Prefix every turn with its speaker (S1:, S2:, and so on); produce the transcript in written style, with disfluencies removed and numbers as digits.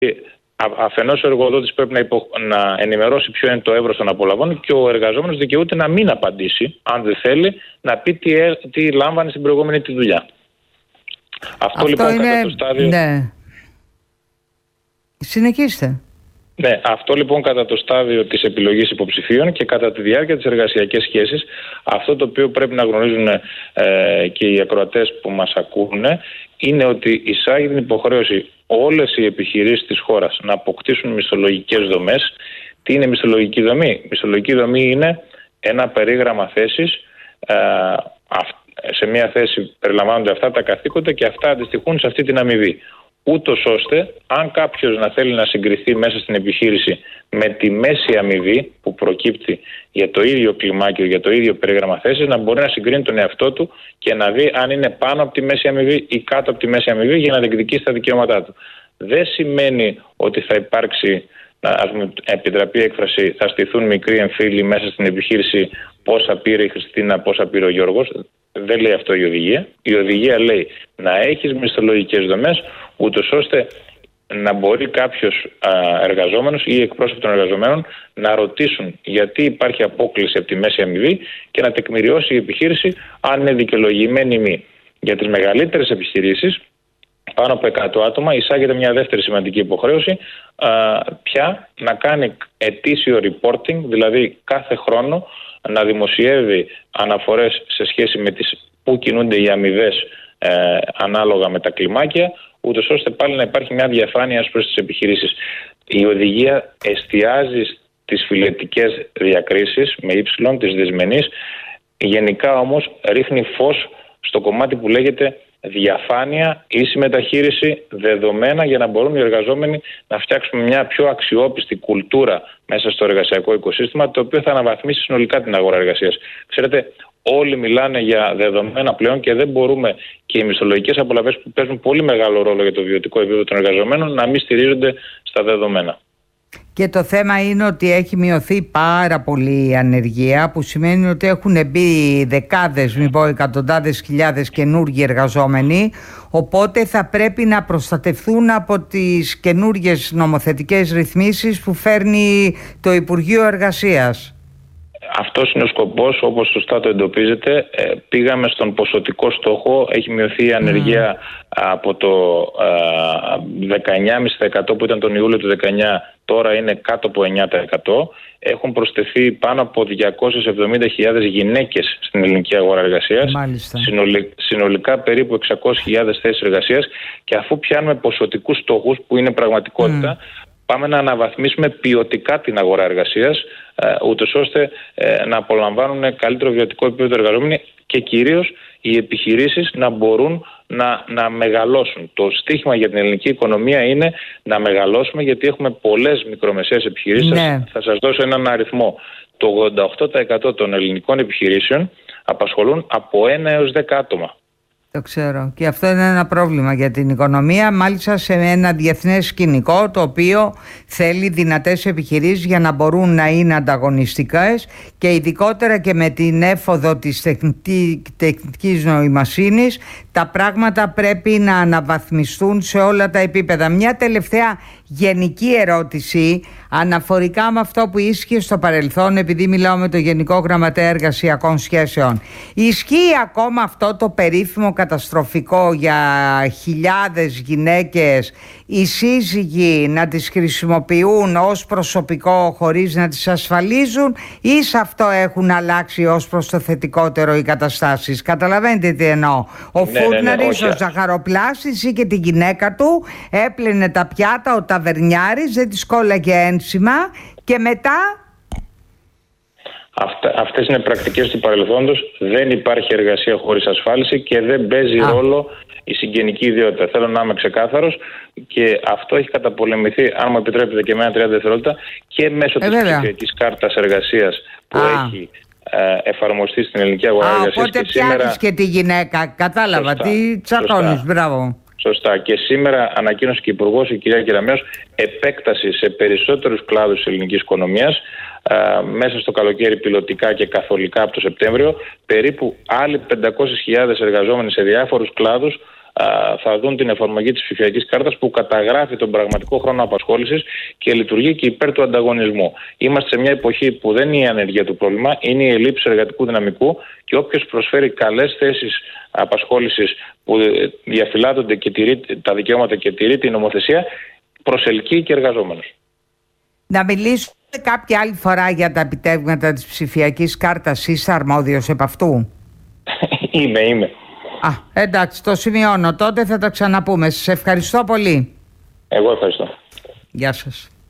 S1: Αφενός ο εργοδότης πρέπει να ενημερώσει ποιο είναι το εύρος των απολαβών και ο εργαζόμενος δικαιούται να μην απαντήσει, αν δεν θέλει, να πει τι λάμβανε στην προηγούμενη τη δουλειά. Αυτό λοιπόν
S2: είναι...
S1: κατά το στάδιο...
S2: Ναι. Συνεχίστε.
S1: Ναι, αυτό λοιπόν κατά το στάδιο της επιλογής υποψηφίων και κατά τη διάρκεια της εργασιακής σχέσης, αυτό το οποίο πρέπει να γνωρίζουν και οι ακροατές που μας ακούνε, είναι ότι εισάγει την υποχρέωση όλες οι επιχειρήσεις της χώρας να αποκτήσουν μισθολογικές δομές. Τι είναι μισθολογική δομή? Μισθολογική δομή είναι ένα περίγραμμα θέσης. Σε μια θέση περιλαμβάνονται αυτά τα καθήκοντα και αυτά αντιστοιχούν σε αυτή την αμοιβή. Ούτως ώστε, αν κάποιος να θέλει να συγκριθεί μέσα στην επιχείρηση με τη μέση αμοιβή που προκύπτει για το ίδιο κλιμάκιο, για το ίδιο περίγραμμα θέσης, να μπορεί να συγκρίνει τον εαυτό του και να δει αν είναι πάνω από τη μέση αμοιβή ή κάτω από τη μέση αμοιβή για να διεκδικήσει τα δικαιώματά του. Δεν σημαίνει ότι θα υπάρξει, ας μου επιτραπεί η έκφραση, θα στηθούν μικροί εμφύλοι μέσα στην επιχείρηση, πόσα πήρε η Χριστίνα, πόσα πήρε ο Γιώργος. Δεν λέει αυτό η οδηγία. Η οδηγία λέει να έχεις μισθολογικές δομές, ούτως ώστε να μπορεί κάποιος εργαζόμενος ή εκπρόσωποι των εργαζομένων να ρωτήσουν γιατί υπάρχει απόκλιση από τη μέση αμοιβή και να τεκμηριώσει η επιχείρηση αν είναι δικαιολογημένη ή μη. Για τις μεγαλύτερες επιχειρήσεις, πάνω από 100 άτομα, εισάγεται μια δεύτερη σημαντική υποχρέωση, πια να κάνει ετήσιο reporting, δηλαδή κάθε χρόνο να δημοσιεύει αναφορές σε σχέση με τις που κινούνται οι αμοιβές ανάλογα με τα κλιμάκια, ούτως ώστε πάλι να υπάρχει μια διαφάνεια προς τις επιχειρήσεις. Η οδηγία εστιάζει τις φιλετικές διακρίσεις με ύψιλον, τις δυσμενείς. Γενικά όμως ρίχνει φως στο κομμάτι που λέγεται διαφάνεια, ίση μεταχείριση, δεδομένα, για να μπορούν οι εργαζόμενοι να φτιάξουν μια πιο αξιόπιστη κουλτούρα μέσα στο εργασιακό οικοσύστημα, το οποίο θα αναβαθμίσει συνολικά την αγορά εργασίας. Ξέρετε, όλοι μιλάνε για δεδομένα πλέον και δεν μπορούμε, και οι μισθολογικές απολαβές που παίζουν πολύ μεγάλο ρόλο για το βιωτικό επίπεδο των εργαζομένων, να μην στηρίζονται στα δεδομένα.
S2: Και το θέμα είναι ότι έχει μειωθεί πάρα πολύ η ανεργία, που σημαίνει ότι έχουν μπει δεκάδες, μην πω εκατοντάδες χιλιάδες καινούργιοι εργαζόμενοι, οπότε θα πρέπει να προστατευτούν από τις καινούργιες νομοθετικές ρυθμίσεις που φέρνει το Υπουργείο Εργασίας.
S1: Αυτός είναι ο σκοπός, όπως σωστά το εντοπίζετε. Πήγαμε στον ποσοτικό στόχο, έχει μειωθεί η ανεργία από το 19,5% που ήταν τον Ιούλιο του 19, τώρα είναι κάτω από 9%. Έχουν προσθεθεί πάνω από 270.000 γυναίκες στην ελληνική αγορά εργασίας. Συνολικά περίπου 600.000 θέσεις εργασίας, και αφού πιάνουμε ποσοτικούς στόχους που είναι πραγματικότητα, πάμε να αναβαθμίσουμε ποιοτικά την αγορά εργασίας, ούτως ώστε να απολαμβάνουν καλύτερο βιωτικό επίπεδο εργαζόμενοι και κυρίως οι επιχειρήσεις να μπορούν να μεγαλώσουν. Το στίχημα για την ελληνική οικονομία είναι να μεγαλώσουμε, γιατί έχουμε πολλές μικρομεσαίες επιχειρήσεις. Ναι. Θα σας δώσω έναν αριθμό. Το 88% των ελληνικών επιχειρήσεων απασχολούν από 1 έως 10 άτομα.
S2: Το ξέρω, και αυτό είναι ένα πρόβλημα για την οικονομία, μάλιστα σε ένα διεθνές σκηνικό το οποίο θέλει δυνατές επιχειρήσεις για να μπορούν να είναι ανταγωνιστικές, και ειδικότερα και με την έφοδο της τεχνητής νοημοσύνης τα πράγματα πρέπει να αναβαθμιστούν σε όλα τα επίπεδα. Μια τελευταία γενική ερώτηση αναφορικά με αυτό που ίσχυε στο παρελθόν, επειδή μιλάω με το Γενικό Γραμματέα Εργασιακών Σχέσεων. Ισχύει ακόμα αυτό το περίφημο καταστροφικό για χιλιάδες γυναίκες οι σύζυγοι να τις χρησιμοποιούν ως προσωπικό χωρίς να τις ασφαλίζουν, ή σε αυτό έχουν αλλάξει ως προς το θετικότερο οι καταστάσεις? Καταλαβαίνετε τι εννοώ. Ο φούρναρης, ο ζαχαροπλάστης ή και τη γυναίκα του έπλαινε τα πιάτα, ο ταβερνιάρης δεν της κόλλαγε ένσημα, και μετά...
S1: Αυτές είναι πρακτικές του παρελθόντος. Δεν υπάρχει εργασία χωρίς ασφάλιση και δεν παίζει ρόλο η συγγενική ιδιότητα. Θέλω να είμαι ξεκάθαρος, και αυτό έχει καταπολεμηθεί, αν μου επιτρέπετε και εμένα 30 δευτερόλεπτα, και μέσω της ψηφιακής κάρτας εργασίας που έχει εφαρμοστεί στην ελληνική αγορά εργασίας.
S2: Οπότε πιάνεις και τη γυναίκα. Κατάλαβα. Σωστά, τι τσακώνεις. Μπράβο.
S1: Σωστά. Και σήμερα ανακοίνωσε και η Υπουργός, η κυρία Κεραμέως, επέκταση σε περισσότερους κλάδους της ελληνικής οικονομίας. Μέσα στο καλοκαίρι πιλωτικά και καθολικά από το Σεπτέμβριο, περίπου άλλοι 500.000 εργαζόμενοι σε διάφορους κλάδους θα δουν την εφαρμογή της ψηφιακής κάρτας που καταγράφει τον πραγματικό χρόνο απασχόλησης και λειτουργεί και υπέρ του ανταγωνισμού. Είμαστε σε μια εποχή που δεν είναι η ανεργία του πρόβλημα, είναι η ελλείψη εργατικού δυναμικού και όποιος προσφέρει καλές θέσεις απασχόλησης που διαφυλάττονται και τηρεί τα δικαιώματα και τηρεί την νομοθεσία, προσελκύει και εργαζόμενους.
S2: Να μιλήσουμε κάποια άλλη φορά για τα επιτεύγματα της ψηφιακής κάρτας. Είσαι αρμόδιος επ' αυτού?
S1: Είμαι.
S2: Εντάξει, το σημειώνω. Τότε θα τα ξαναπούμε. Σας ευχαριστώ πολύ.
S1: Εγώ ευχαριστώ.
S2: Γεια σας.